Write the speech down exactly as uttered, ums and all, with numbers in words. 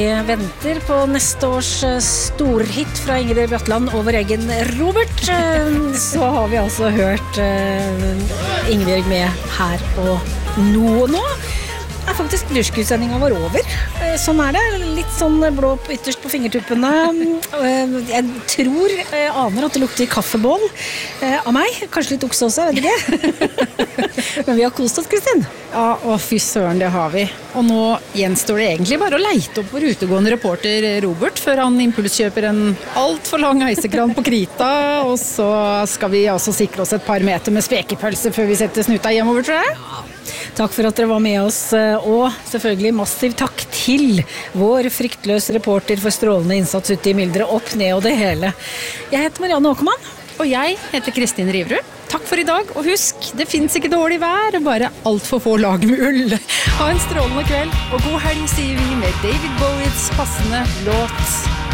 Jeg venter på neste års storhit fra Ingebjørg Bratland og vår egen Robert. Så har vi altså hørt Ingebjørg med her og nå og nå. Er faktisk lyrskutsendingen vår over. Sånn er det. Litt sånn blå ytterst på fingertuppene. Jeg tror, jeg aner at det lukter kaffebål av meg. Kanskje litt okse også, jeg vet ikke. Men vi har kost oss, Kristin. Ja, og fy søren, det har vi. Og nå gjenstår det egentlig bare å leite opp vår utegående reporter Robert før han impulskjøper en alt for lang heisekran på Krita, og så skal vi også sikre oss et par meter med spekepølse før vi setter snuta hjemover, tror jeg. Takk for at dere var med oss, og selvfølgelig massiv takk til vår fryktløse reporter for strålende innsats ute i mildre, opp, ned og det hele. Jeg heter Marianne Åkermann. Og jeg heter Kristin Riverud. Takk for i dag, og husk, det finnes ikke dårlig vær, bare alt for få lag med ull. Ha en strålende kveld, og god helg sier vi med David Bowies passende låt